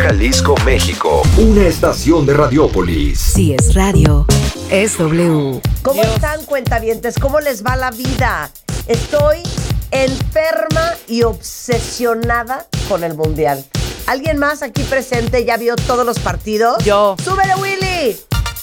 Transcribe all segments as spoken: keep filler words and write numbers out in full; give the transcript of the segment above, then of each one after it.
Jalisco, México. Una estación de Radiópolis. Si es radio, es W. ¿Cómo Dios. están, cuentavientes? ¿Cómo les va la vida? Estoy enferma y obsesionada con el Mundial. ¿Alguien más aquí presente ya vio todos los partidos? Yo. ¡Súbele, Willy!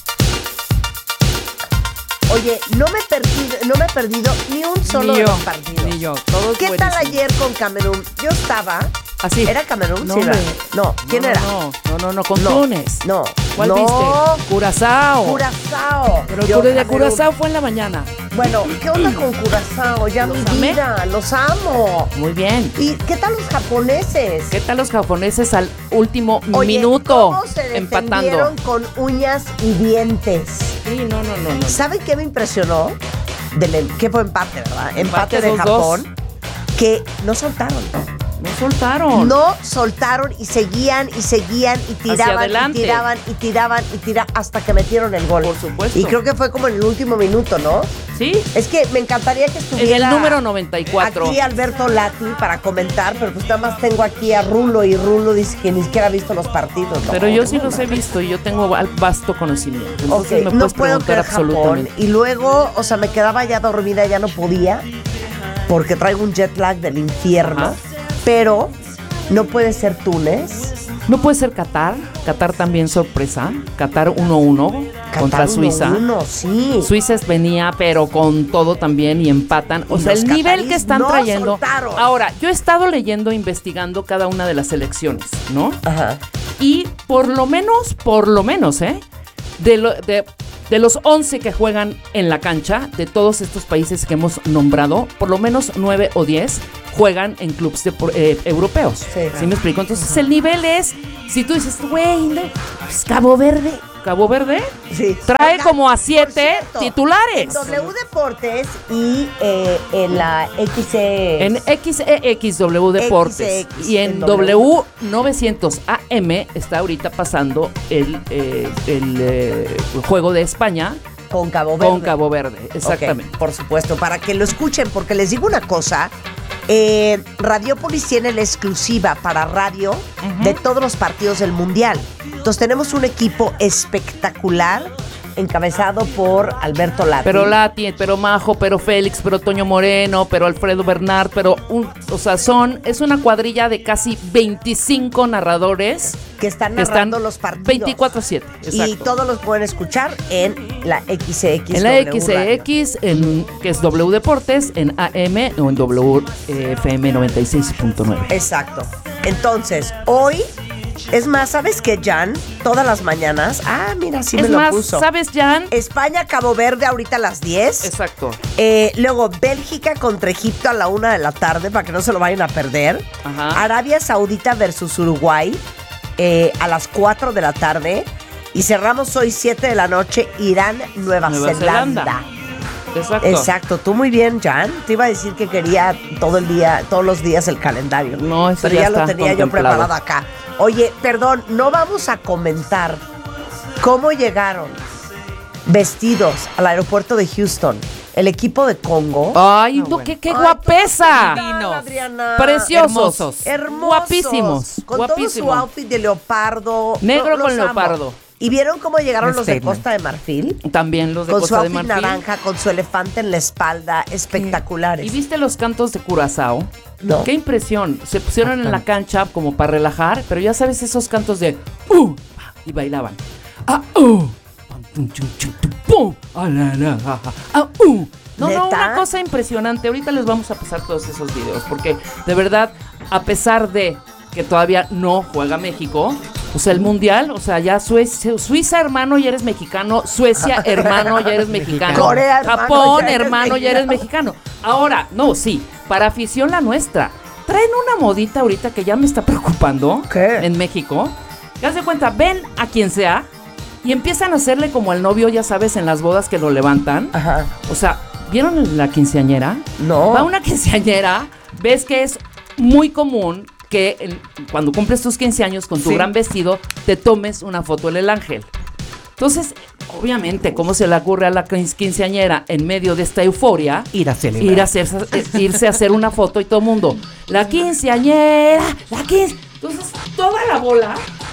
Oye, no me, he perdido, no me he perdido ni un solo Ni de yo, los partidos. ni yo. Todos ¿Qué tal buenísimos. ayer con Camerún? Yo estaba... Así. ¿Era Camerún? No, Sí, era. hombre. No, ¿quién no, era? No, no, no, no, con No, Túnez. no. ¿Cuál no. viste? Curazao. Curazao. Pero el Yo, cura de Camerún. Curazao fue en la mañana. Bueno, ¿qué onda con Curazao? Ya mi ¿Los amé? vida, los amo. Muy bien. ¿Y qué tal los japoneses? ¿Qué tal los japoneses al último Oye, minuto ¿cómo se empatando? defendieron con uñas y dientes? Sí, no, no, no, no. ¿Saben qué me impresionó? Del, em- ¿Qué fue empate, verdad? Empate, Empate de dos, Japón. Que no soltaron. No soltaron. No soltaron y seguían y seguían y Hacia tiraban y adelante. tiraban y tiraban y tiraban hasta que metieron el gol. Por supuesto. Y creo que fue como en el último minuto, ¿no? Sí. Es que me encantaría que En estuviera el número noventa y cuatro. aquí Alberto Lati para comentar, pero pues nada más tengo aquí a Rulo y Rulo dice que ni siquiera ha visto los partidos. ¿no? Pero yo sí No, los he visto y yo tengo al- vasto conocimiento. Ok, Entonces me no puedes puedo preguntar creer Japón. absolutamente. Y luego, o sea, me quedaba ya dormida, ya no podía, porque traigo un jet lag del infierno. Ajá. Pero no puede ser Túnez. No puede ser Qatar. Qatar también sorpresa. Qatar uno uno contra Qatar Suiza. uno uno, sí. Suiza venía, pero con todo también y empatan. O Y sea, los el nivel catarís que están no trayendo. soltaron. Ahora, yo he estado leyendo, investigando cada una de las selecciones, ¿no? Ajá. Y por lo menos, por lo menos, ¿eh? De, lo- de, de los once que juegan en la cancha, de todos estos países que hemos nombrado, por lo menos nueve o diez juegan en clubes de, eh, europeos. Sí. ¿Sí me explico? Entonces el nivel es, si tú dices, güey, no, pues Cabo Verde, Cabo Verde Sí. trae Oigan, como a por siete cierto, titulares. En W Deportes y eh, en la X E. En X E X W Deportes X E X y en en W novecientos A M está ahorita pasando el, eh, el eh, juego de España Con Cabo Verde. con Cabo Verde, exactamente. Ok, por supuesto, para que lo escuchen, porque les digo una cosa, eh, Radiópolis tiene la exclusiva para radio de todos los partidos del Mundial. Entonces tenemos un equipo espectacular encabezado por Alberto Lati. Pero Lati, pero Majo, pero Félix, pero Toño Moreno, pero Alfredo Bernard, pero un, o sea, son, es una cuadrilla de casi veinticinco narradores que están que narrando están los partidos. veinticuatro siete, Y exacto. todos los pueden escuchar en la X E X. En la W X E Radio. X, en, que es W Deportes, en A M o en W F M noventa y seis punto nueve. Exacto. Entonces, hoy, es más, ¿sabes qué, Jan? Todas las mañanas, ah, mira, sí me Es lo más, puso. ¿sabes, Jan? España, Cabo Verde, ahorita a las diez. Exacto. Eh, luego, Bélgica contra Egipto a la una de la tarde, para que no se lo vayan a perder. Ajá. Arabia Saudita versus Uruguay eh, a las cuatro de la tarde. Y cerramos hoy siete de la noche, Irán, Nueva, Nueva Zelanda. Zelanda. Exacto. Exacto, tú muy bien, Jan. Te iba a decir que quería todo el día, todos los días el calendario. No, eso pero ya ya, lo está tenía yo contemplado. preparado acá. Oye, perdón, no vamos a comentar cómo llegaron vestidos al aeropuerto de Houston el equipo de Congo. Ay, No, no, bueno. qué, qué Ay, guapesa. ¿qué tal, Adriana? Preciosos. Hermosos. Guapísimos. Con Guapísimos. todo su outfit de leopardo. Negro Lo- los con amo. leopardo. ¿Y vieron cómo llegaron los de Statement. Costa de Marfil? También los de Con su Costa de outfit Marfil. naranja, con su elefante en la espalda, espectaculares. ¿Y viste los cantos de Curazao? No. Qué impresión. Se pusieron en la cancha como para relajar, pero ya sabes esos cantos de uh y bailaban. Ah, uh. Pam, tum, chum, chum, tum, pum. Ah, la, la, ah, ah, ah, uh. No, no, ¿Neta? una cosa impresionante. Ahorita les vamos a pasar todos esos videos, porque de verdad, a pesar de que todavía no juega México, o sea, el mundial, o sea, ya Suecia, Suiza, hermano, ya eres mexicano. Suecia, hermano, ya eres mexicano. Corea, hermano, Japón, ya eres hermano, ya eres mexicano. Ahora, no, sí, para afición la nuestra. Traen una modita ahorita que ya me está preocupando. ¿Qué? En México. Ya se cuenta, ven a quien sea y empiezan a hacerle como al novio, ya sabes, en las bodas que lo levantan. Ajá. O sea, ¿vieron la quinceañera? No. Va una quinceañera, ves que es muy común que el- cuando cumples tus quince años con tu Sí. gran vestido, te tomes una foto en el ángel. Entonces, obviamente, ¿cómo se le ocurre a la quin- quinceañera en medio de esta euforia? Ir a celebrar. Ir a hacer, eh, irse a hacer una foto y todo el mundo, la quinceañera, la quince. Entonces, toda la bola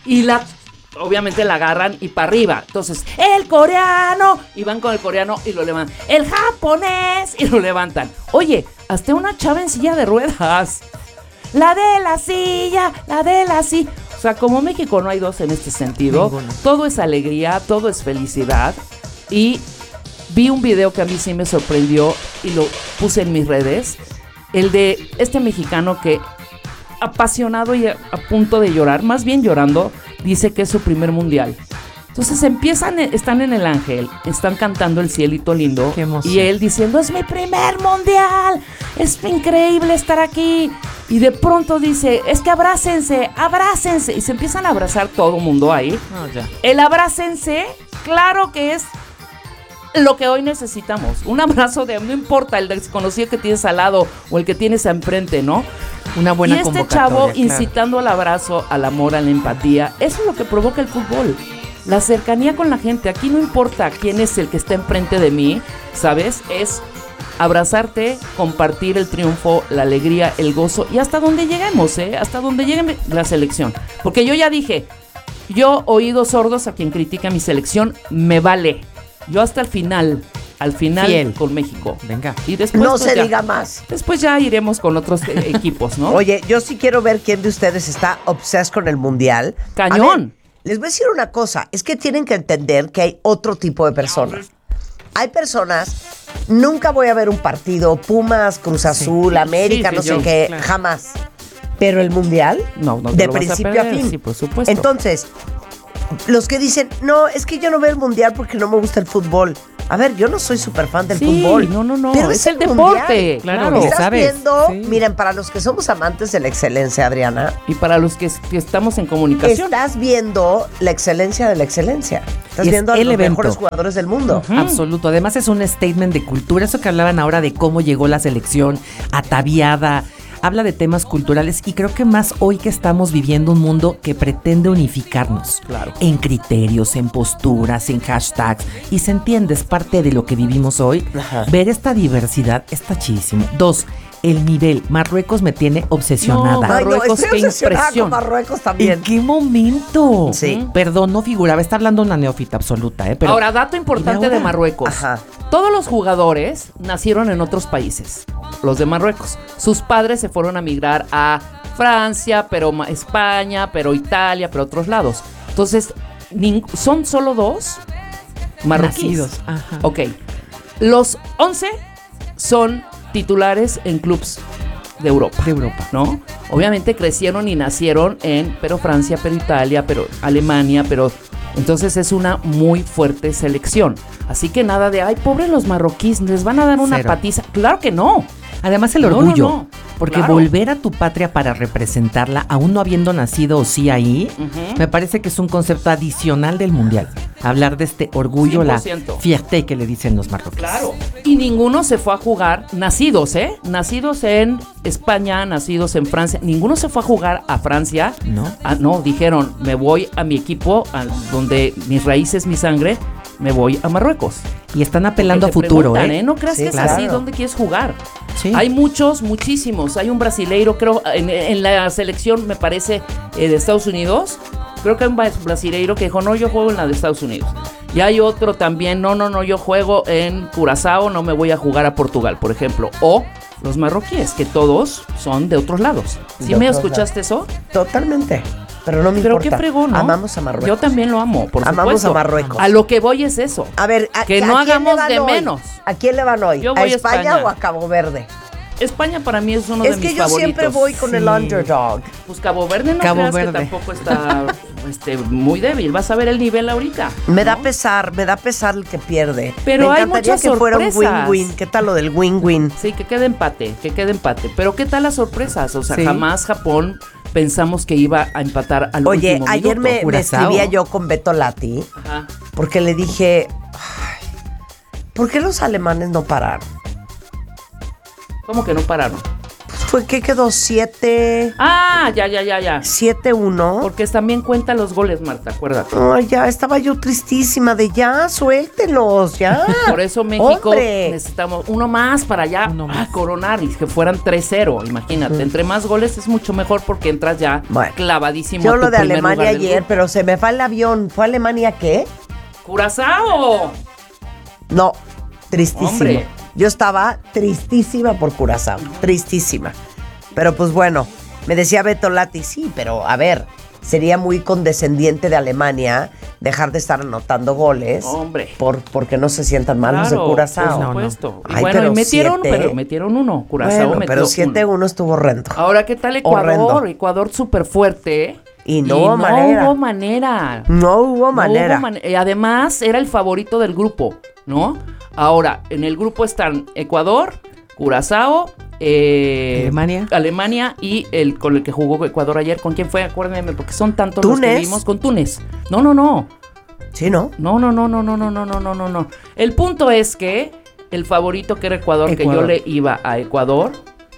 y la obviamente la agarran y para arriba. Entonces, el coreano, y van con el coreano y lo levantan. El japonés, y lo levantan. Oye, hasta una chava en silla de ruedas. La de la silla, la de la silla. O sea, como México no hay dos en este sentido. Ninguno. Todo es alegría, todo es felicidad. Y vi un video que a mí sí me sorprendió y lo puse en mis redes. El de este mexicano que, apasionado y a, a punto de llorar, más bien llorando, dice que es su primer mundial. Entonces empiezan, están en el Ángel, están cantando El Cielito Lindo. Qué emoción. Y él diciendo, es mi primer mundial, es increíble estar aquí. Y de pronto dice, es que abrácense, abrácense. Y se empiezan a abrazar todo el mundo ahí. Oh, ya. El abrácense, claro que es lo que hoy necesitamos. Un abrazo de, no importa el desconocido que tienes al lado o el que tienes enfrente, ¿no? Una buena y este convocatoria, chavo claro. incitando al abrazo, al amor, a la empatía. Eso es lo que provoca el fútbol. La cercanía con la gente. Aquí no importa quién es el que está enfrente de mí, ¿sabes? Es abrazarte, compartir el triunfo, la alegría, el gozo y hasta donde lleguemos, ¿eh? Hasta donde llegue la selección. Porque yo ya dije, yo oídos sordos a quien critica mi selección, me vale. Yo hasta el final, al final Fiel. Con México. Venga. Y después No pues, se ya, diga más. Después ya iremos con otros eh, equipos, ¿no? Oye, yo sí quiero ver quién de ustedes está obsessed con el mundial. Cañón. A ver, les voy a decir una cosa, es que tienen que entender que hay otro tipo de personas. Hay personas, nunca voy a ver un partido, Pumas, Cruz Azul, Sí. América, Sí, no sí, sé yo, qué, claro. jamás. Pero el mundial, No, no te de lo vas a principio a, perder, fin. sí, por supuesto. Entonces, los que dicen, no, es que yo no veo el mundial porque no me gusta el fútbol. A ver, yo no soy súper fan del Sí, fútbol. no, no, no, Pero es el mundial. deporte, claro. le Estás sabes. viendo, Sí. miren, para los que somos amantes de la excelencia, Adriana, Y para los que, que estamos en comunicación. estás viendo la excelencia de la excelencia. Estás Y es viendo a el los evento. mejores jugadores del mundo. Ujú. Absoluto. Además es un statement de cultura. Eso que hablaban ahora de cómo llegó la selección ataviada. Habla de temas culturales y creo que más hoy que estamos viviendo un mundo que pretende unificarnos. Claro. En criterios, en posturas, en hashtags. Y se entiende, es parte de lo que vivimos hoy. Ajá. Ver esta diversidad está chidísimo. Dos, el nivel. Marruecos me tiene obsesionada. No, Ay, no, Marruecos, estoy qué obsesionada con impresión. Marruecos también. ¿En qué momento? Sí. Perdón, no figuraba. Está hablando una neófita absoluta, ¿eh? Pero Ahora, dato importante ahora? de Marruecos. Ajá. Todos los jugadores nacieron en otros países, los de Marruecos. Sus padres se fueron a migrar a Francia, pero ma- España, pero Italia, pero otros lados. Entonces, nin- son solo dos marroquíes. nacidos. Ajá. Ok. Los once son titulares en clubes de Europa. De Europa. ¿No? Obviamente crecieron y nacieron en, pero Francia, pero Italia, pero Alemania, pero... Entonces es una muy fuerte selección. Así que nada de, ay, pobres los marroquíes, les van a dar una Cero. patiza. Claro que no. Además el No, no, orgullo, no. porque Claro. volver a tu patria para representarla, aún no habiendo nacido o sí ahí, Ujú. me parece que es un concepto adicional del mundial. Hablar de este orgullo, cien por ciento. la fierté que le dicen los marroquíes. Claro. Y ninguno se fue a jugar, nacidos, ¿eh? Nacidos en España, nacidos en Francia. Ninguno se fue a jugar a Francia. ¿No? Ah, no, dijeron, me voy a mi equipo, a donde mis raíces, mi sangre, me voy a Marruecos. Y están apelando a Porque te futuro, preguntan, ¿eh? No creas Sí, que es claro. así, ¿dónde quieres jugar? Sí. Hay muchos, muchísimos. Hay un brasileiro, creo, en, en la selección, me parece, eh, de Estados Unidos. Creo que hay un bra- brasileiro que dijo, no, yo juego en la de Estados Unidos. Y hay otro también, no, no, no, yo juego en Curazao, no me voy a jugar a Portugal, por ejemplo. O los marroquíes, que todos son de otros lados. ¿Sí De me otros escuchaste eso? Totalmente. Pero no me Pero importa. qué fregón, ¿no? Amamos a Marruecos. Yo también lo amo, por Amamos supuesto. a Marruecos. A lo que voy es eso. A ver, a, Que ¿a no quién le hagamos van de hoy? menos. ¿A quién le van hoy? Yo ¿A voy a España, España. o a Cabo Verde? España para mí es uno Es de que mis yo favoritos. siempre voy con el Sí. underdog. Pues Cabo Verde no Cabo creas Verde. que tampoco está este, muy débil. Vas a ver el nivel ahorita. Me ¿no? da pesar, me da pesar el que pierde. Pero me hay encantaría muchas que fuera un sorpresas. win-win. ¿Qué tal lo del win-win? Sí, que quede empate, que quede empate. Pero ¿qué tal las sorpresas? O sea, Sí. jamás Japón pensamos que iba a empatar al Oye, último ayer minuto. me, me Curazao. escribía yo con Beto Lati Ajá. porque le dije, "Ay, ¿por qué los alemanes no pararon? ¿Cómo que no pararon? Pues ¿Fue qué quedó? ¿Siete? Ah, ya, ya, ya, ya. ¿Siete uno? Porque también cuenta los goles, Marta, acuérdate. Ay, ya, estaba yo tristísima de ya, suéltelos, ya. Por eso México ¡Hombre! necesitamos uno más para ya Uno más. ah, coronar y que fueran tres cero, imagínate. Mm. Entre más goles es mucho mejor porque entras ya Bueno. clavadísimo Yo a tu lo de primer Alemania lugar del ayer, grupo. pero se me fue el avión. ¿Fue Alemania qué? ¡Curazao! No, tristísimo. Hombre. Yo estaba tristísima por Curazao, tristísima. Pero pues bueno, me decía Beto Lati, sí, pero a ver, sería muy condescendiente de Alemania dejar de estar anotando goles. Hombre. Por, porque no se sientan mal los de Claro, Curazao. por No, no. supuesto. Y Ay, bueno, pero y metieron, siete. pero metieron uno. Curazao Bueno, metió pero siete uno. uno estuvo horrendo. Ahora, ¿qué tal Ecuador? Horrendo. Ecuador súper fuerte. Y no hubo manera. hubo manera. No hubo manera. No hubo man- eh, Además, era el favorito del grupo, ¿no? Ahora, en el grupo están Ecuador, Curazao, eh, Alemania. Alemania y el con el que jugó Ecuador ayer. ¿Con quién fue? Acuérdenme, porque son tantos los ¿Túnez? que vimos. Con Túnez. No, no, no. Sí, ¿no? No, no, no, no, no, no, no, no, no, no, no. El punto es que el favorito que era Ecuador, que Ecuador. yo le iba a Ecuador,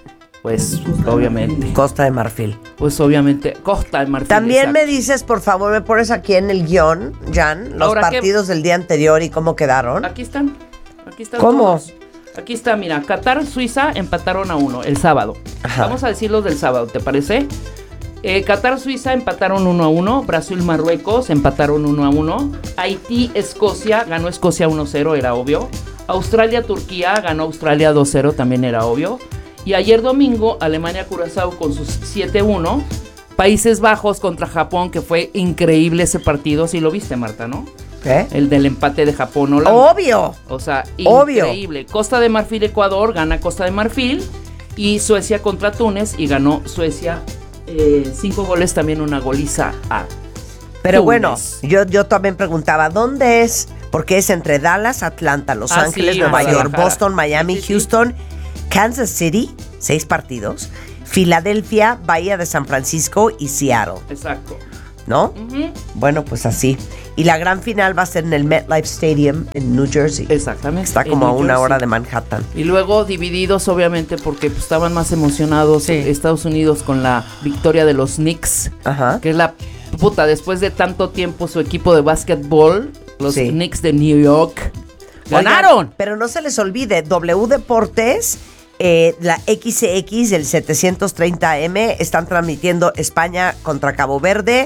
pues obviamente, Costa de Marfil. pues obviamente Costa de Marfil. También exacto. me dices, por favor, me pones aquí en el guión, Jan, los Ahora, ¿qué? partidos del día anterior y cómo quedaron. Aquí están. Aquí están. ¿Cómo? todos. Aquí está, mira, Qatar, Suiza empataron a uno el sábado. Ajá. Vamos a decir los del sábado, ¿te parece? Eh, Qatar, Suiza empataron uno a uno. Brasil, Marruecos empataron uno a uno. Haití, Escocia, ganó Escocia uno cero, era obvio. Australia, Turquía, ganó Australia dos cero, también era obvio. Y ayer domingo, Alemania, Curazao con sus siete uno. Países Bajos contra Japón, que fue increíble ese partido. Sí lo viste, Marta, ¿no? ¿Qué? El del empate de Japón, Holanda. Obvio. O sea, Obvio. increíble. Costa de Marfil, Ecuador, gana Costa de Marfil. Y Suecia contra Túnez y ganó Suecia eh, cinco goles, también una goliza a Pero Túnez. bueno, yo, yo también preguntaba, ¿dónde es? Porque es entre Dallas, Atlanta, Los Ah, Ángeles, sí, Nueva York, Guadalajara. Boston, Miami, Sí, sí, sí. Houston, Kansas City, seis partidos, Filadelfia, Bahía de San Francisco y Seattle, Exacto. ¿no? Ujú. Bueno, pues así. Y la gran final va a ser en el MetLife Stadium en New Jersey. Exactamente. Está en como a New una Jersey. hora de Manhattan. Y luego divididos, obviamente, porque pues, estaban más emocionados Sí. Estados Unidos con la victoria de los Knicks, Ajá. que es la puta, después de tanto tiempo su equipo de básquetbol, los Sí. Knicks de New York, Oigan, ganaron. pero no se les olvide, W Deportes, eh, la X X del setecientos treinta M, están transmitiendo España contra Cabo Verde.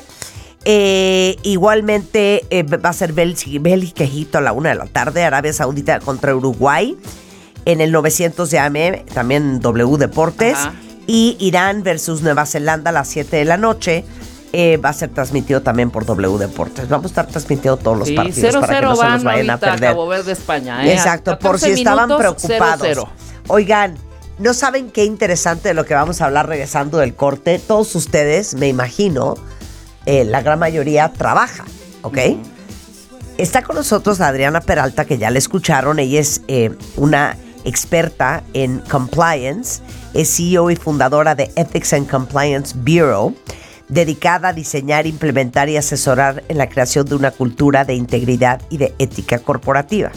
Eh, igualmente eh, va a ser Bélgica, Bélgica, Egipto a la una de la tarde, Arabia Saudita contra Uruguay en el novecientos de A M, también W Deportes. Ajá. Y Irán versus Nueva Zelanda a las siete de la noche. Eh, va a ser transmitido también por W Deportes. Vamos a estar transmitiendo todos los Sí, partidos cero para que cero no se van los vayan a ahorita perder. Cabo Verde, España, ¿eh? Exacto, A por si catorce estaban minutos, preocupados. cero cero. Oigan, ¿no saben qué interesante de lo que vamos a hablar regresando del corte? Todos ustedes, me imagino, eh, la gran mayoría trabaja, ¿ok? Está con nosotros Adriana Peralta, que ya la escucharon. Ella es eh, una experta en compliance, es C E O y fundadora de Ethics and Compliance Bureau, dedicada a diseñar, implementar y asesorar en la creación de una cultura de integridad y de ética corporativa.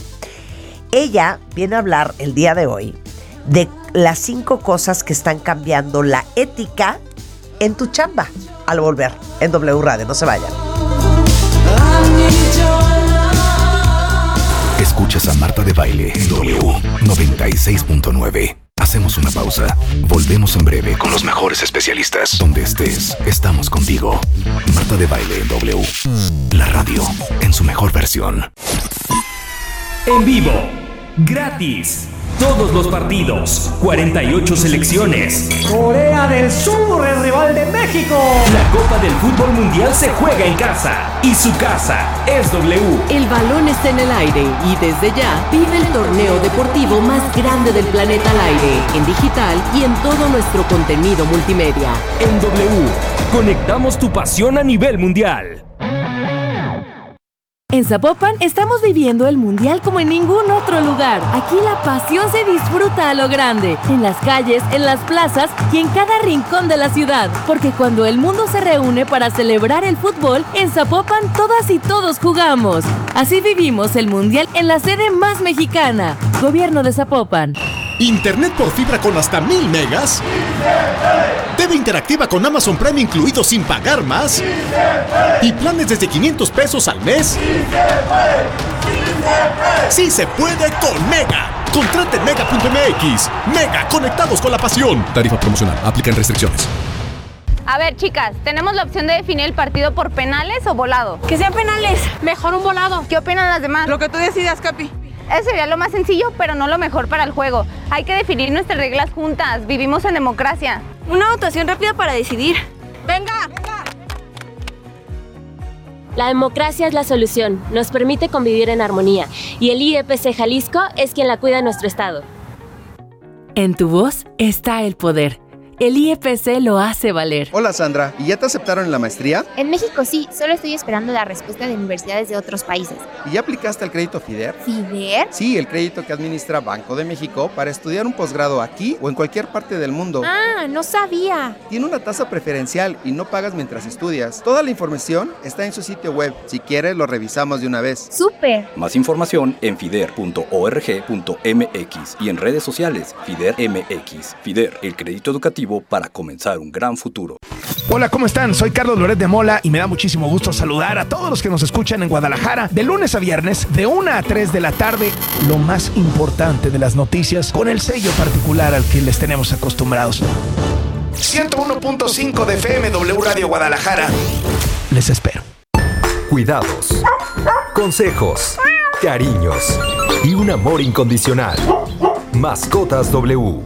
Ella viene a hablar el día de hoy de las cinco cosas que están cambiando la ética en tu chamba al volver en W Radio. No se vayan. Escuchas a Marta de Baile en W noventa y seis punto nueve. Hacemos una pausa. Volvemos en breve con los mejores especialistas. Donde estés, estamos contigo. Marta de Baile en W. La radio en su mejor versión. En vivo, gratis, todos los partidos, cuarenta y ocho selecciones. Corea del Sur, el rival de México. La Copa del Fútbol Mundial se juega en casa y su casa es W. El balón está en el aire y desde ya vive el torneo deportivo más grande del planeta al aire, en digital y en todo nuestro contenido multimedia. En W, conectamos tu pasión a nivel mundial. En Zapopan estamos viviendo el Mundial como en ningún otro lugar. Aquí la pasión se disfruta a lo grande, en las calles, en las plazas y en cada rincón de la ciudad. Porque cuando el mundo se reúne para celebrar el fútbol, en Zapopan todas y todos jugamos. Así vivimos el Mundial en la sede más mexicana. Gobierno de Zapopan. Internet por fibra con hasta mil megas. T V interactiva con Amazon Prime incluido sin pagar más. Y planes desde quinientos pesos al mes. ¡Sí se puede con Mega! Contrate en mega punto m x. Mega, conectados con la pasión. Tarifa promocional. Aplican restricciones. A ver, chicas, tenemos la opción de definir el partido por penales o volado. Que sean penales. Mejor un volado. ¿Qué opinan las demás? Lo que tú decidas, Capi. Eso sería lo más sencillo, pero no lo mejor para el juego. Hay que definir nuestras reglas juntas. Vivimos en democracia. Una votación rápida para decidir. ¡Venga! ¡Venga! La democracia es la solución. Nos permite convivir en armonía. Y el I E P C Jalisco es quien la cuida en nuestro estado. En tu voz está el poder. El I E P C lo hace valer. Hola Sandra, ¿y ya te aceptaron en la maestría? En México sí, solo estoy esperando la respuesta de universidades de otros países. ¿Y ya aplicaste al crédito FIDER? ¿FIDER? Sí, el crédito que administra Banco de México para estudiar un posgrado aquí o en cualquier parte del mundo. Ah, no sabía. Tiene una tasa preferencial y no pagas mientras estudias. Toda la información está en su sitio web. Si quieres, lo revisamos de una vez. ¡Súper! Más información en fider punto org punto m x y en redes sociales FIDER M X. FIDER, el crédito educativo para comenzar un gran futuro. Hola, ¿cómo están? Soy Carlos Loret de Mola y me da muchísimo gusto saludar a todos los que nos escuchan en Guadalajara de lunes a viernes de una a tres de la tarde. Lo más importante de las noticias con el sello particular al que les tenemos acostumbrados. ciento uno punto cinco de F M W Radio Guadalajara. Les espero. Cuidados, consejos, cariños y un amor incondicional. Mascotas W.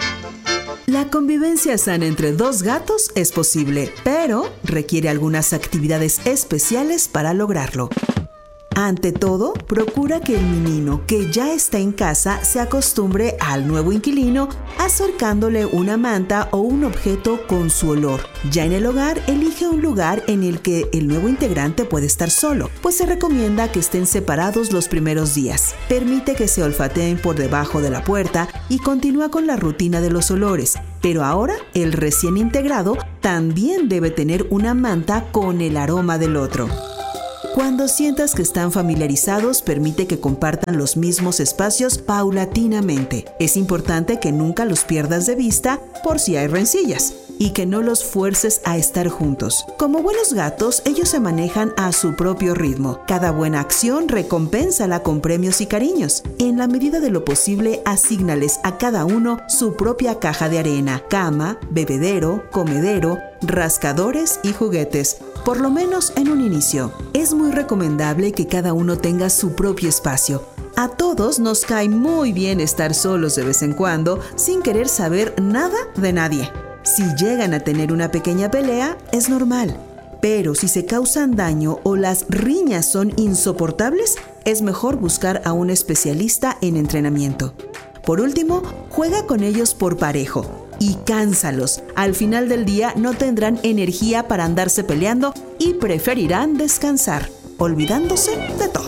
La convivencia sana entre dos gatos es posible, pero requiere algunas actividades especiales para lograrlo. Ante todo, procura que el menino que ya está en casa se acostumbre al nuevo inquilino acercándole una manta o un objeto con su olor. Ya en el hogar, elige un lugar en el que el nuevo integrante puede estar solo, pues se recomienda que estén separados los primeros días. Permite que se olfateen por debajo de la puerta y continúa con la rutina de los olores. Pero ahora, el recién integrado también debe tener una manta con el aroma del otro. Cuando sientas que están familiarizados, permite que compartan los mismos espacios paulatinamente. Es importante que nunca los pierdas de vista por si hay rencillas y que no los fuerces a estar juntos. Como buenos gatos, ellos se manejan a su propio ritmo. Cada buena acción recompénsala con premios y cariños. En la medida de lo posible, asígnales a cada uno su propia caja de arena, cama, bebedero, comedero, rascadores y juguetes, por lo menos en un inicio. Es muy recomendable que cada uno tenga su propio espacio. A todos nos cae muy bien estar solos de vez en cuando sin querer saber nada de nadie. Si llegan a tener una pequeña pelea, es normal. Pero si se causan daño o las riñas son insoportables, es mejor buscar a un especialista en entrenamiento. Por último, juega con ellos por parejo y cánsalos. Al final del día no tendrán energía para andarse peleando y preferirán descansar, olvidándose de todo.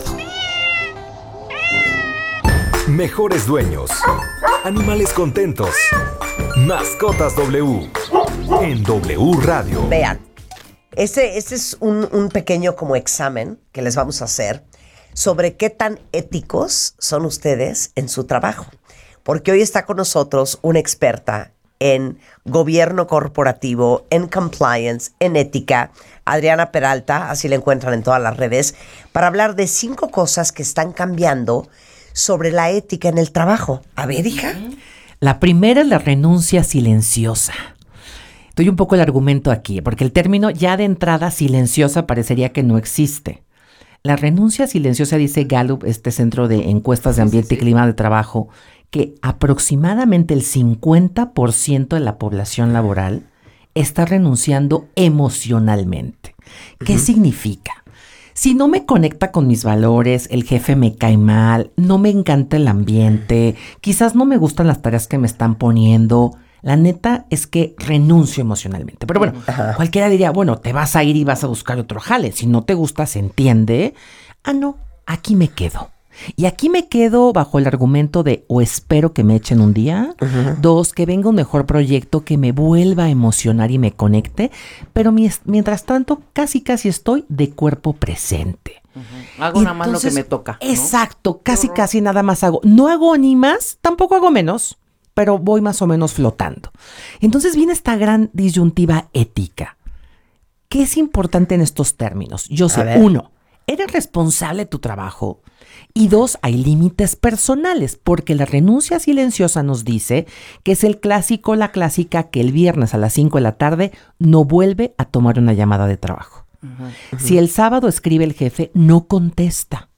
Mejores dueños. Animales contentos. Mascotas W. En W Radio. Vean, este, este es un, un pequeño como examen que les vamos a hacer sobre qué tan éticos son ustedes en su trabajo. Porque hoy está con nosotros una experta en gobierno corporativo, en compliance, en ética, Adriana Peralta, así la encuentran en todas las redes, para hablar de cinco cosas que están cambiando sobre la ética en el trabajo. A ver, hija. La primera es la renuncia silenciosa. Doy un poco el argumento aquí, porque el término ya de entrada silenciosa parecería que no existe. La renuncia silenciosa, dice Gallup, este centro de encuestas de ambiente y clima de trabajo, que aproximadamente el cincuenta por ciento de la población laboral está renunciando emocionalmente. ¿Qué uh-huh. significa? Si no me conecta con mis valores, el jefe me cae mal, no me encanta el ambiente, quizás no me gustan las tareas que me están poniendo, la neta es que renuncio emocionalmente. Pero bueno, uh-huh. cualquiera diría, bueno, te vas a ir y vas a buscar otro jale. Si no te gusta, se entiende. Ah, no, aquí me quedo. Y aquí me quedo bajo el argumento de o espero que me echen un día, uh-huh. dos, que venga un mejor proyecto que me vuelva a emocionar y me conecte, pero mi, mientras tanto casi casi estoy de cuerpo presente. Uh-huh. Hago nada más lo que me toca, ¿no? Exacto, casi uh-huh. casi nada más hago. No hago ni más, tampoco hago menos. pero voy más o menos flotando. Entonces viene esta gran disyuntiva ética. ¿Qué es importante en estos términos? Yo sé, uno, eres responsable de tu trabajo. Y dos, hay límites personales, porque la renuncia silenciosa nos dice que es el clásico, la clásica, que el viernes a las cinco de la tarde no vuelve a tomar una llamada de trabajo. Uh-huh. Si el sábado escribe el jefe, no contesta.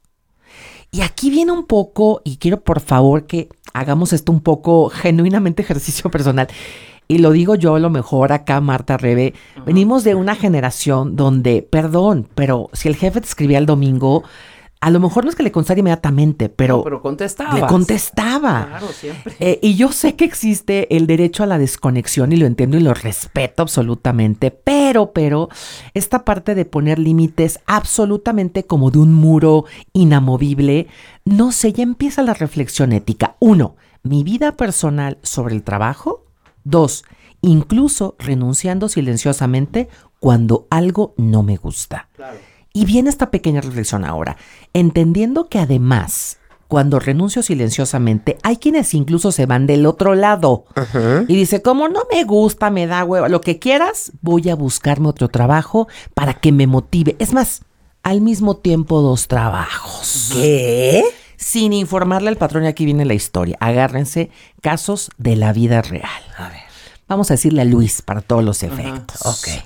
Y aquí viene un poco, y quiero por favor que hagamos esto un poco genuinamente ejercicio personal. Y lo digo yo a lo mejor acá, Marta, Rebe, uh-huh. venimos de una generación donde, perdón, pero si el jefe te escribía el domingo, a lo mejor no es que le contestara inmediatamente, pero, no, pero contestaba. Le contestaba. Claro, siempre. Eh, y yo sé que existe el derecho a la desconexión y lo entiendo y lo respeto absolutamente, pero, pero, esta parte de poner límites absolutamente como de un muro inamovible, no sé, ya empieza la reflexión ética. Uno, mi vida personal sobre el trabajo. Dos, incluso renunciando silenciosamente cuando algo no me gusta. Claro. Y viene esta pequeña reflexión ahora, entendiendo que además, cuando renuncio silenciosamente, hay quienes incluso se van del otro lado. Uh-huh. Y dice, como no me gusta, me da hueva, lo que quieras, voy a buscarme otro trabajo para que me motive. Es más, al mismo tiempo dos trabajos. ¿Qué? Sin informarle al patrón, y aquí viene la historia. Agárrense, casos de la vida real. A ver. Vamos a decirle a Luis para todos los efectos. Uh-huh. Ok.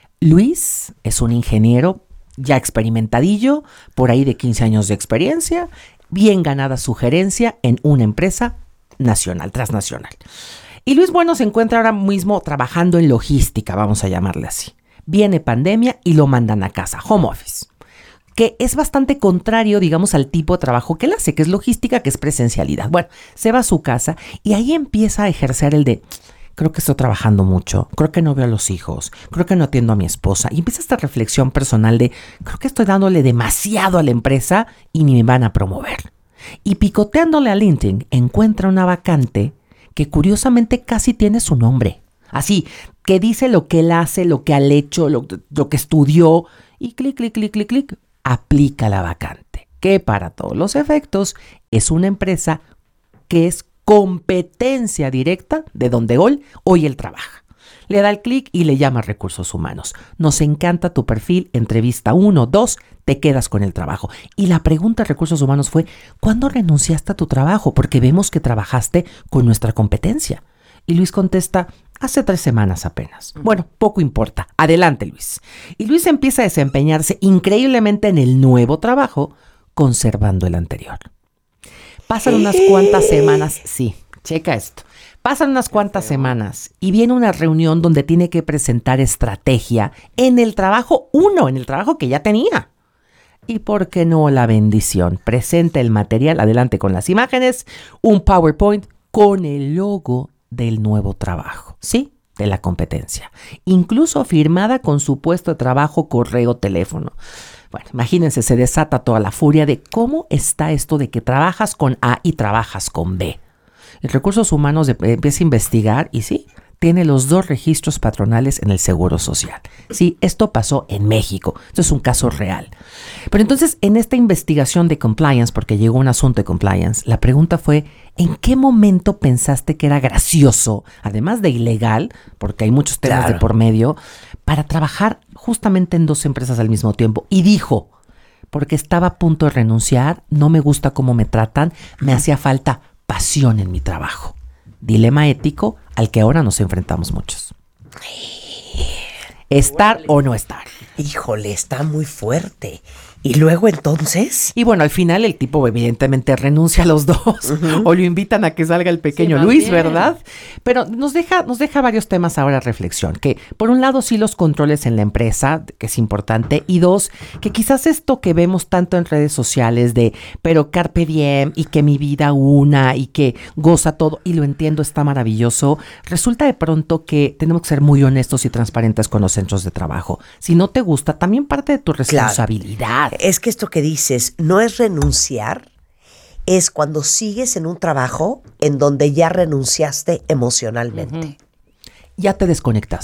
Luis es un ingeniero ya experimentadillo, por ahí de quince años de experiencia, bien ganada su gerencia en una empresa nacional, transnacional. Y Luis Bueno se encuentra ahora mismo trabajando en logística, vamos a llamarle así. Viene pandemia y lo mandan a casa, home office, que es bastante contrario, digamos, al tipo de trabajo que él hace, que es logística, que es presencialidad. Bueno, se va a su casa y ahí empieza a ejercer el de... creo que estoy trabajando mucho, creo que no veo a los hijos, creo que no atiendo a mi esposa. Y empieza esta reflexión personal de, creo que estoy dándole demasiado a la empresa y ni me van a promover. Y picoteándole a LinkedIn, encuentra una vacante que curiosamente casi tiene su nombre. Así, que dice lo que él hace, lo que ha hecho, lo, lo que estudió, y clic, clic, clic, clic, clic, aplica la vacante. Que para todos los efectos es una empresa que es competencia directa de donde hoy, hoy él trabaja. Le da el clic y le llama a Recursos Humanos. Nos encanta tu perfil, entrevista uno, dos, te quedas con el trabajo. Y la pregunta de Recursos Humanos fue, ¿cuándo renunciaste a tu trabajo? Porque vemos que trabajaste con nuestra competencia. Y Luis contesta, hace tres semanas apenas. Bueno, poco importa. Adelante, Luis. Y Luis empieza a desempeñarse increíblemente en el nuevo trabajo, conservando el anterior. Pasan unas cuantas semanas, sí, checa esto. Pasan unas cuantas semanas y viene una reunión donde tiene que presentar estrategia en el trabajo uno, en el trabajo que ya tenía. Y por qué no la bendición, presenta el material, adelante con las imágenes, un PowerPoint con el logo del nuevo trabajo, ¿sí? De la competencia. Incluso firmada con su puesto de trabajo, correo, teléfono. Bueno, imagínense, se desata toda la furia de cómo está esto de que trabajas con A y trabajas con B. El Recursos Humanos de, eh, empieza a investigar y sí, tiene los dos registros patronales en el Seguro Social. Sí, esto pasó en México. Esto es un caso real. Pero entonces, en esta investigación de compliance, porque llegó un asunto de compliance, la pregunta fue, ¿en qué momento pensaste que era gracioso, además de ilegal, porque hay muchos temas claro. de por medio, para trabajar justamente en dos empresas al mismo tiempo? Y dijo, porque estaba a punto de renunciar, no me gusta cómo me tratan, me hacía falta pasión en mi trabajo. Dilema ético al que ahora nos enfrentamos muchos. ¿Estar o no estar? Híjole, está muy fuerte. ¿Y luego entonces? Y bueno, al final el tipo evidentemente renuncia a los dos. Uh-huh. O lo invitan a que salga el pequeño sí, Luis, bien. ¿verdad? Pero nos deja, nos deja varios temas ahora a reflexión. Que por un lado sí los controles en la empresa, que es importante. Y dos, que quizás esto que vemos tanto en redes sociales de, pero carpe diem y que mi vida una y que goza todo. Y lo entiendo, está maravilloso. Resulta de pronto que tenemos que ser muy honestos y transparentes con los centros de trabajo. Si no te gusta, también parte de tu responsabilidad. Claro. Es que esto que dices no es renunciar, es cuando sigues en un trabajo en donde ya renunciaste emocionalmente. Uh-huh. Ya te desconectaste.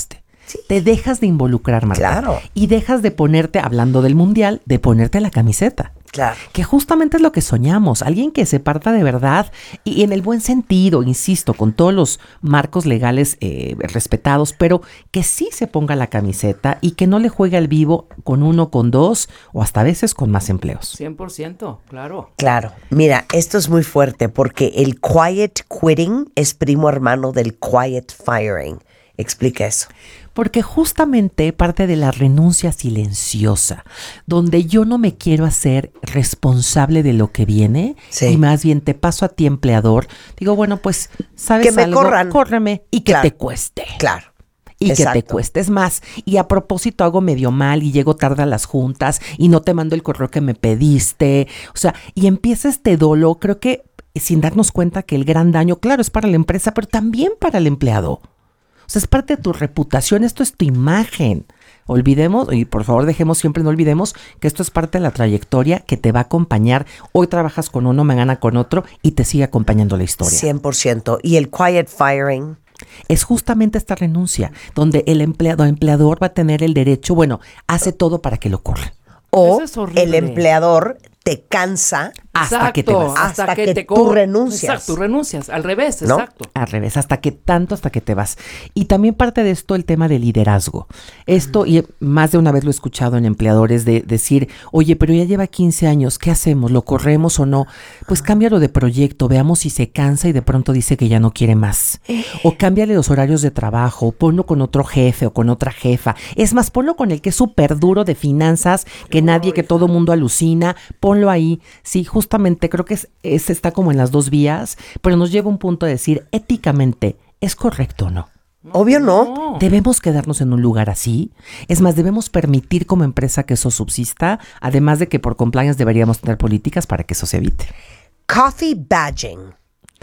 Sí. Te dejas de involucrar, Marta. Claro. Y dejas de ponerte, hablando del mundial, de ponerte la camiseta. Claro. Que justamente es lo que soñamos, alguien que se parta de verdad y, y en el buen sentido, insisto, con todos los marcos legales eh, respetados, pero que sí se ponga la camiseta y que no le juegue al vivo con uno, con dos o hasta a veces con más empleos. cien por ciento, claro. Claro. Mira, esto es muy fuerte porque el quiet quitting es primo hermano del quiet firing. Explica eso. Porque justamente parte de la renuncia silenciosa, donde yo no me quiero hacer responsable de lo que viene, sí. y más bien te paso a ti, empleador, digo, bueno, pues, ¿sabes que me algo? Corran. Córreme y que claro. te cueste. Claro. Y Exacto. que te cueste. Es más, y a propósito hago medio mal y llego tarde a las juntas y no te mando el correo que me pediste. O sea, y empieza este dolo, creo que sin darnos cuenta que el gran daño, claro, es para la empresa, pero también para el empleado. O sea, es parte de tu reputación, esto es tu imagen. Olvidemos, y por favor dejemos siempre, no olvidemos que esto es parte de la trayectoria que te va a acompañar. Hoy trabajas con uno, mañana con otro y te sigue acompañando la historia. cien por ciento. ¿Y el quiet firing? Es justamente esta renuncia, donde el empleado, empleador va a tener el derecho, bueno, hace todo para que lo corra. O es el empleador te cansa hasta exacto, que te vas. Hasta, hasta que, que te tú cor- renuncias. Exacto, tú renuncias. Al revés, ¿no? exacto. Al revés, hasta que tanto, hasta que te vas. Y también parte de esto el tema de liderazgo. Esto, mm. y más de una vez lo he escuchado en empleadores, de decir, oye, pero ya lleva quince años, ¿qué hacemos? ¿Lo corremos o no? Pues cámbialo de proyecto, veamos si se cansa y de pronto dice que ya no quiere más. O cámbiale los horarios de trabajo, ponlo con otro jefe o con otra jefa. Es más, ponlo con el que es súper duro de finanzas, que nadie, que todo mundo alucina, ponlo ahí. Sí, justamente creo que es, es, está como en las dos vías, pero nos lleva a un punto de decir, éticamente, ¿es correcto o no? Obvio no. ¿Debemos quedarnos en un lugar así? Es más, ¿debemos permitir como empresa que eso subsista? Además de que por compliance deberíamos tener políticas para que eso se evite. Coffee badging.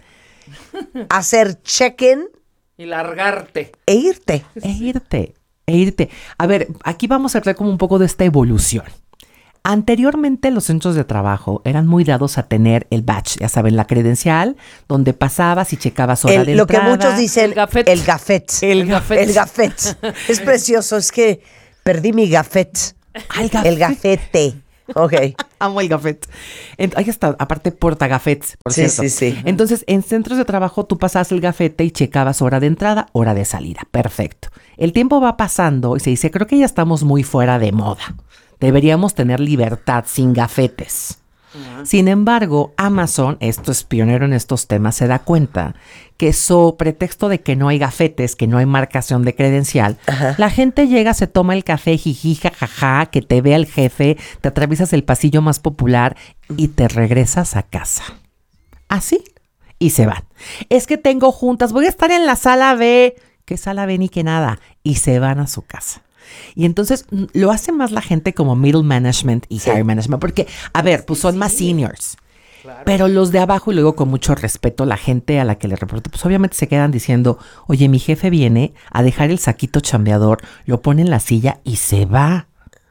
Hacer check-in. Y largarte. E irte. E irte. E irte. A ver, aquí vamos a hablar como un poco de esta evolución. Anteriormente los centros de trabajo eran muy dados a tener el badge, ya saben, la credencial, donde pasabas y checabas hora el, de lo entrada. Lo que muchos dicen, el gafet. El gafet. El gafet. El gafet. Es precioso, es que perdí mi gafet. Ah, el gafet. El gafete. Ok. Amo el gafet. Ahí está, aparte portagafets, por sí, cierto. Sí, sí, sí. Entonces, en centros de trabajo tú pasabas el gafete y checabas hora de entrada, hora de salida. Perfecto. El tiempo va pasando y se dice, creo que ya estamos muy fuera de moda. Deberíamos tener libertad sin gafetes. Uh-huh. Sin embargo, Amazon, esto es pionero en estos temas, se da cuenta que so pretexto de que no hay gafetes, que no hay marcación de credencial, uh-huh. la gente llega, se toma el café, jiji, jajaja, que te vea el jefe, te atraviesas el pasillo más popular y te regresas a casa. Así. Y se van. Es que tengo juntas, voy a estar en la sala B. ¿Qué sala B ni que nada? Y se van a su casa. Y entonces lo hace más la gente como middle management y sí. higher management, porque, a ver, pues son sí. más seniors. Claro. Pero los de abajo, y luego con mucho respeto, la gente a la que le reporto, pues obviamente se quedan diciendo, oye, mi jefe viene a dejar el saquito chambeador, lo pone en la silla y se va.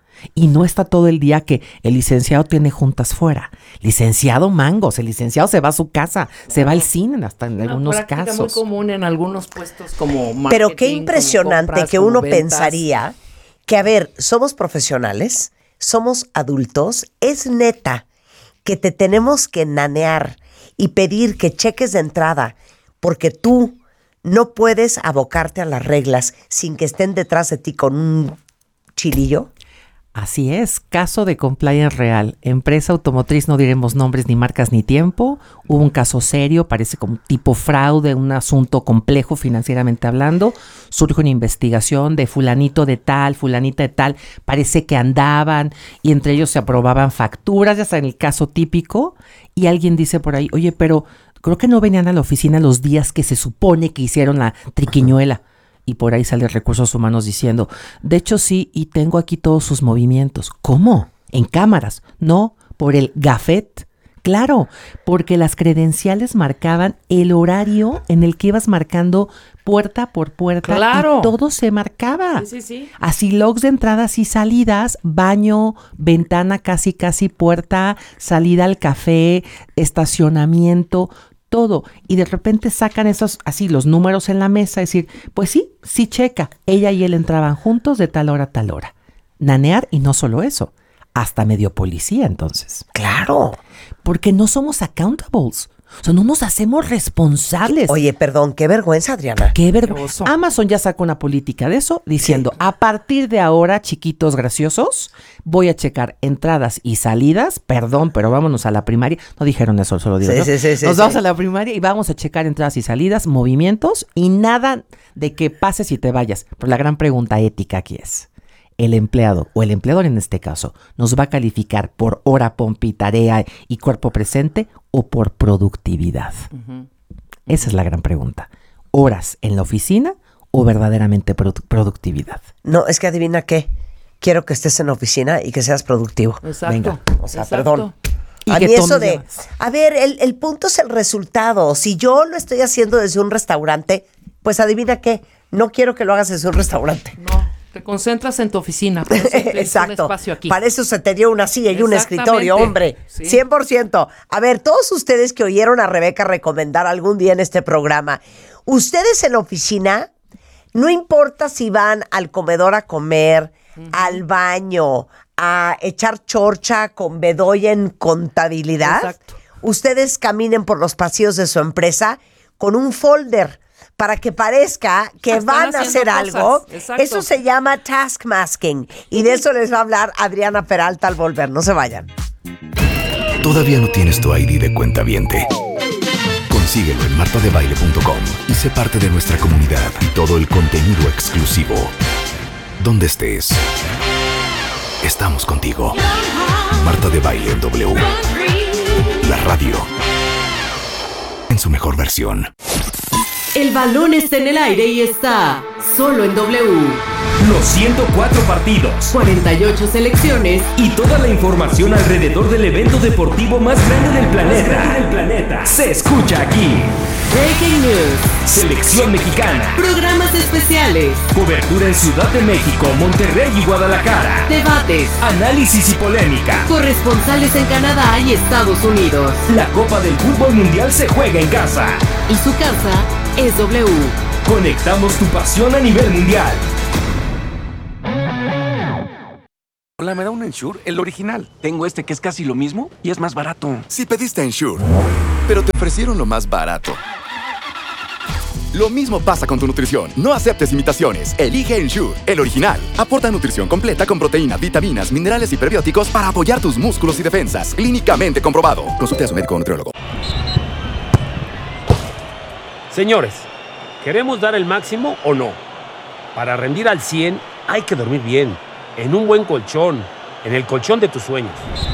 Y no está todo el día que el licenciado tiene juntas fuera. Licenciado mangos, el licenciado se va a su casa, claro. se va al cine hasta en Una algunos casos. Muy común en algunos puestos como marketing. Pero qué impresionante compras, que uno pensaría que, a ver, somos profesionales, somos adultos, es neta que te tenemos que nanear y pedir que cheques de entrada porque tú no puedes abocarte a las reglas sin que estén detrás de ti con un chilillo. Así es, caso de compliance real. Empresa automotriz, no diremos nombres ni marcas ni tiempo. Hubo un caso serio, parece como tipo fraude, un asunto complejo financieramente hablando. Surge una investigación de fulanito de tal, fulanita de tal. Parece que andaban y entre ellos se aprobaban facturas, ya está en el caso típico. Y alguien dice por ahí, oye, pero creo que no venían a la oficina los días que se supone que hicieron la triquiñuela. Y por ahí sale Recursos Humanos diciendo, de hecho sí, y tengo aquí todos sus movimientos. ¿Cómo? ¿En cámaras? No, por el gafet. Claro, porque las credenciales marcaban el horario en el que ibas marcando puerta por puerta. Claro. Y todo se marcaba. Sí, sí, sí. Así logs de entradas y salidas, baño, ventana, casi, casi puerta, salida al café, estacionamiento. todo. Y de repente sacan esos, así, los números en la mesa, decir, pues sí, sí checa. Ella y él entraban juntos de tal hora a tal hora. Nanear, y no solo eso, hasta medio policía entonces. Claro. Porque no somos accountables. O sea, no nos hacemos responsables. Oye, perdón, qué vergüenza, Adriana. Qué vergüenza. Amazon ya sacó una política de eso, diciendo, sí, a partir de ahora, chiquitos graciosos, voy a checar entradas y salidas. Perdón, pero vámonos a la primaria. No dijeron eso, solo digo sí, yo. Sí, sí, sí, Nos sí. vamos a la primaria y vamos a checar entradas y salidas, movimientos y nada de que pases y te vayas. Pero la gran pregunta ética aquí es, el empleado o el empleador en este caso nos va a calificar por hora, pompi, tarea y cuerpo presente o por productividad. Uh-huh. Esa es la gran pregunta. ¿Horas en la oficina o verdaderamente produ- productividad? No, es que adivina qué. Quiero que estés en la oficina y que seas productivo. Exacto. Venga. O sea, Exacto. perdón. Y a que mí eso de, llevas. a ver, el, el punto es el resultado. Si yo lo estoy haciendo desde un restaurante, pues adivina qué. No quiero que lo hagas desde un restaurante. No. Te concentras en tu oficina. Por eso exacto. Un espacio aquí. Para eso se te dio una silla y un escritorio, hombre. Sí. cien por ciento. A ver, todos ustedes que oyeron a Rebeca recomendar algún día en este programa, ustedes en la oficina, no importa si van al comedor a comer, uh-huh, al baño, a echar chorcha con Bedoya en contabilidad, exacto, ustedes caminen por los pasillos de su empresa con un folder para que parezca que Están van a hacer cosas. Algo. Exacto. Eso se llama task masking. Y de eso les va a hablar Adriana Peralta al volver. No se vayan. ¿Todavía no tienes tu I D de cuentaviente? Consíguelo en marta de baile punto com y sé parte de nuestra comunidad y todo el contenido exclusivo. Donde estés, estamos contigo. Marta de Baile en W. La radio en su mejor versión. El balón está en el aire y está solo en W. Los ciento cuatro partidos, cuarenta y ocho selecciones y toda la información alrededor del evento deportivo más grande del planeta. Del planeta. Se escucha aquí. Breaking News. Selección mexicana. Programas especiales. Cobertura en Ciudad de México, Monterrey y Guadalajara. Debates. Análisis y polémica. Corresponsales en Canadá y Estados Unidos. La Copa del Fútbol Mundial se juega en casa. Y su casa es W. Conectamos tu pasión a nivel mundial. Hola, ¿me da un Ensure? El original. Tengo este que es casi lo mismo y es más barato. Si pediste Ensure, pero te ofrecieron lo más barato. Lo mismo pasa con tu nutrición. No aceptes imitaciones. Elige Ensure, el original. Aporta nutrición completa con proteínas, vitaminas, minerales y prebióticos para apoyar tus músculos y defensas. Clínicamente comprobado. Consulte a su médico o nutriólogo. Señores, ¿queremos dar el máximo o no? Para rendir al cien hay que dormir bien, en un buen colchón, en el colchón de tus sueños.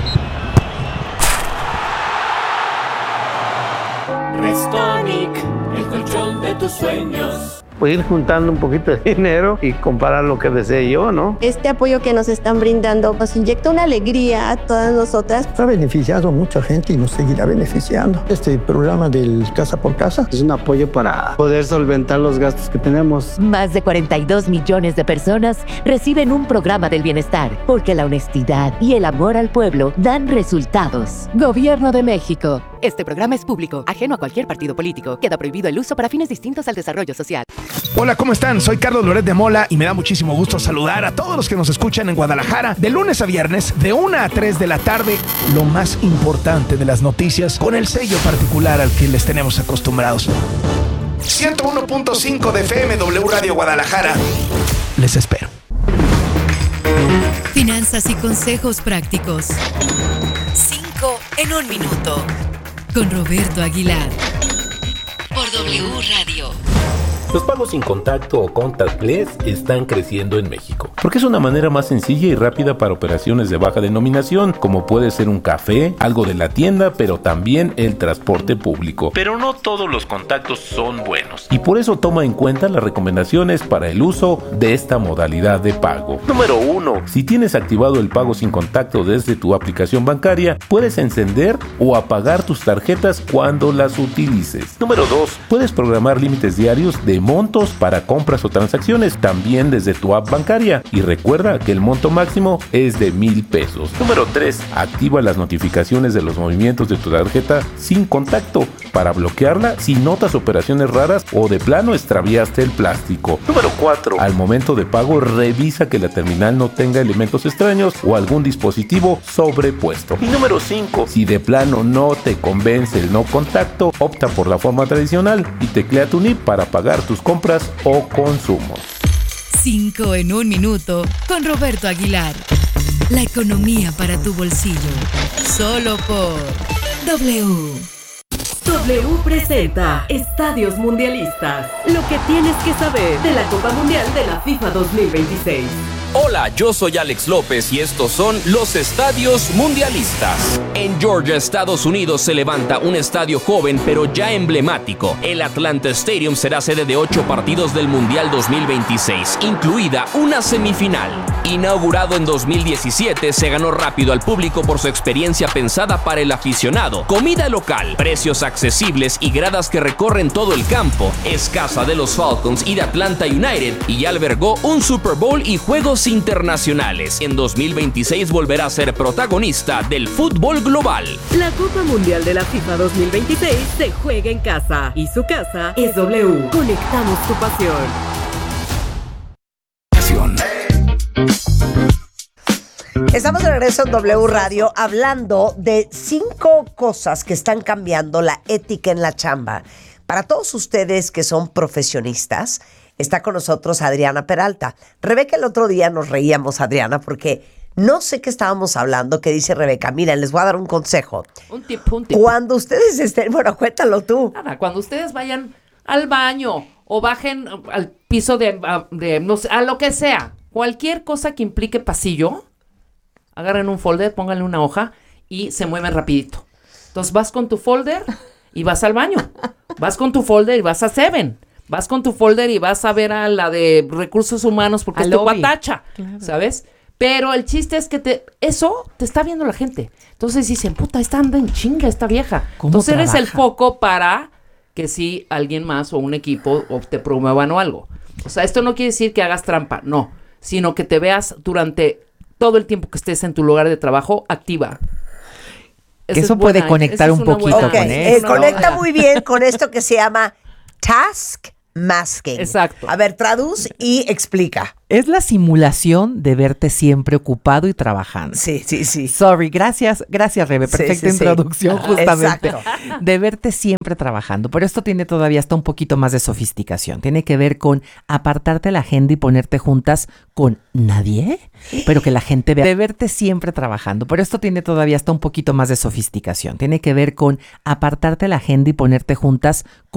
Restonic, el colchón de tus sueños. Pues ir juntando un poquito de dinero y comparar lo que desee yo, ¿no? Este apoyo que nos están brindando nos inyecta una alegría a todas nosotras. Ha beneficiado a mucha gente y nos seguirá beneficiando. Este programa del Casa por Casa es un apoyo para poder solventar los gastos que tenemos. Más de cuarenta y dos millones de personas reciben un programa del bienestar, porque la honestidad y el amor al pueblo dan resultados. Gobierno de México. Este programa es público, ajeno a cualquier partido político. Queda prohibido el uso para fines distintos al desarrollo social. Hola, ¿cómo están? Soy Carlos Loret de Mola y me da muchísimo gusto saludar a todos los que nos escuchan en Guadalajara de lunes a viernes de una a tres de la tarde. Lo más importante de las noticias con el sello particular al que les tenemos acostumbrados. ciento uno punto cinco de F M W Radio Guadalajara. Les espero. Finanzas y consejos prácticos. Cinco en un minuto. Con Roberto Aguilar. Por W Radio. Los pagos sin contacto o contactless están creciendo en México, porque es una manera más sencilla y rápida para operaciones de baja denominación, como puede ser un café, algo de la tienda, pero también el transporte público. Pero no todos los contactos son buenos, y por eso toma en cuenta las recomendaciones para el uso de esta modalidad de pago. Número uno. Si tienes activado el pago sin contacto desde tu aplicación bancaria, puedes encender o apagar tus tarjetas cuando las utilices. Número dos. Puedes programar límites diarios de de montos para compras o transacciones, también desde tu app bancaria. Y recuerda que el monto máximo es de mil pesos. Número tres. Activa las notificaciones de los movimientos de tu tarjeta sin contacto para bloquearla si notas operaciones raras o de plano extraviaste el plástico. Número cuatro. Al momento de pago, revisa que la terminal no tenga elementos extraños o algún dispositivo sobrepuesto. Y número cinco. Si de plano no te convence el no contacto, opta por la forma tradicional y teclea tu N I P para pagar tus compras o consumos. cinco en un minuto con Roberto Aguilar. La economía para tu bolsillo. Solo por W. W presenta Estadios Mundialistas. Lo que tienes que saber de la Copa Mundial de la FIFA dos mil veintiséis. Hola, yo soy Alex López y estos son los Estadios Mundialistas. En Georgia, Estados Unidos, se levanta un estadio joven pero ya emblemático. El Atlanta Stadium será sede de ocho partidos del Mundial dos mil veintiséis, incluida una semifinal. Inaugurado en dos mil diecisiete, se ganó rápido al público por su experiencia pensada para el aficionado. Comida local, precios accesibles y gradas que recorren todo el campo. Es casa de los Falcons y de Atlanta United y ya albergó un Super Bowl y juegos internacionales. En dos mil veintiséis volverá a ser protagonista del fútbol global. La Copa Mundial de la FIFA dos mil veintiséis se juega en casa y su casa es W. Conectamos tu pasión. Estamos de regreso en W Radio hablando de cinco cosas que están cambiando la ética en la chamba. Para todos ustedes que son profesionistas, está con nosotros Adriana Peralta. Rebeca, el otro día nos reíamos, Adriana, porque no sé qué estábamos hablando, que dice Rebeca. Miren, les voy a dar un consejo. Un tip, un tip. Cuando ustedes estén, bueno, cuéntalo tú. Nada, cuando ustedes vayan al baño o bajen al piso de, de no sé, a lo que sea, cualquier cosa que implique pasillo, agarren un folder, pónganle una hoja y se mueven rapidito. Entonces vas con tu folder y vas al baño. Vas con tu folder y vas a Seven. Vas con tu folder y vas a ver a la de recursos humanos porque Al es tu lobby. guatacha, Claro. ¿sabes? Pero el chiste es que te eso te está viendo la gente. Entonces dicen, puta, esta anda en chinga esta vieja. ¿Cómo Entonces eres el trabaja? foco para que si alguien más o un equipo o te promuevan o algo. O sea, esto no quiere decir que hagas trampa, no. Sino que te veas durante todo el tiempo que estés en tu lugar de trabajo activa. Que Esa eso es puede buena, conectar esa es un una poquito buena- Ok, con eh, esto. conecta muy bien con esto que se llama task masking. Exacto. A ver, traduz y explica. Es la simulación de verte siempre ocupado y trabajando. Sí, sí, sí. Sorry, gracias, gracias Rebe, Sí, perfecta sí, sí. introducción justamente. Exacto. De verte siempre trabajando, pero esto tiene todavía hasta un poquito más de sofisticación. Tiene que ver con apartarte la agenda y ponerte juntas con nadie, pero que la gente vea. De verte siempre trabajando, pero esto tiene todavía hasta un poquito más de sofisticación. Tiene que ver con apartarte la agenda y ponerte juntas con